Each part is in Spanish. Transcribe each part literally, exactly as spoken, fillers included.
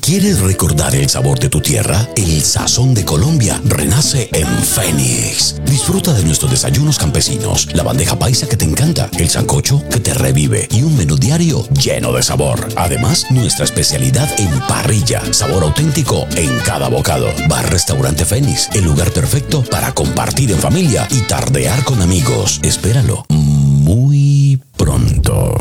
¿Quieres recordar el sabor de tu tierra? El sazón de Colombia renace en Fénix. Disfruta de nuestros desayunos campesinos, la bandeja paisa que te encanta, el sancocho que te revive y un menú diario lleno de sabor. Además, nuestra especialidad en parrilla, sabor auténtico en cada bocado. Bar Restaurante Fénix, el lugar perfecto para compartir en familia y tardear con amigos. Espéralo muy pronto.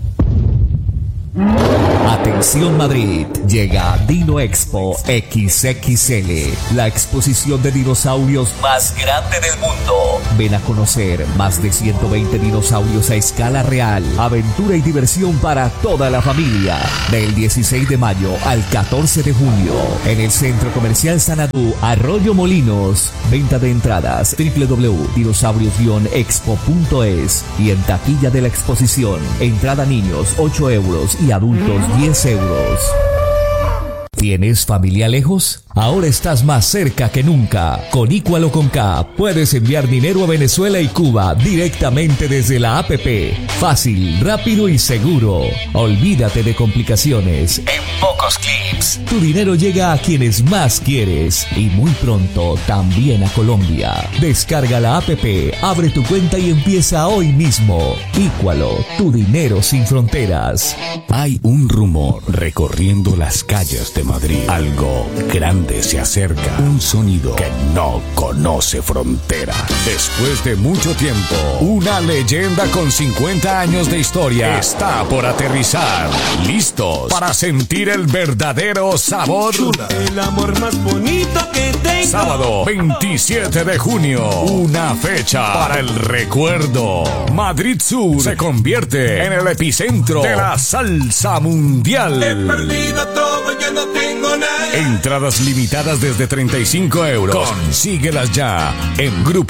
Atención Madrid, llega Dino Expo equis equis ele, la exposición de dinosaurios más grande del mundo. Ven a conocer más de ciento veinte dinosaurios a escala real, aventura y diversión para toda la familia. Del dieciséis de mayo al catorce de junio, en el Centro Comercial Sanadú, Arroyo Molinos. Venta de entradas doble u doble u doble u punto dinosaurios guion expo punto es y en taquilla de la exposición. Entrada niños ocho euros y adultos diez euros. ¿Tienes familia lejos? Ahora estás más cerca que nunca. Con Íqualo con K puedes enviar dinero a Venezuela y Cuba directamente desde la app. Fácil, rápido y seguro. Olvídate de complicaciones. En pocos clics, tu dinero llega a quienes más quieres y muy pronto también a Colombia. Descarga la app, abre tu cuenta y empieza hoy mismo. Íqualo, tu dinero sin fronteras. Hay un rumor recorriendo las calles de Madrid. Algo grande se acerca. Un sonido que no conoce frontera. Después de mucho tiempo, una leyenda con cincuenta años de historia está por aterrizar. Listos para sentir el verdadero sabor. El amor más bonito que tengo. Sábado veintisiete de junio, una fecha para el recuerdo. Madrid Sur se convierte en el epicentro de la salsa mundial. He perdido todo, ya no tengo nada. Entradas limitadas desde treinta y cinco euros. Consíguelas ya en grupo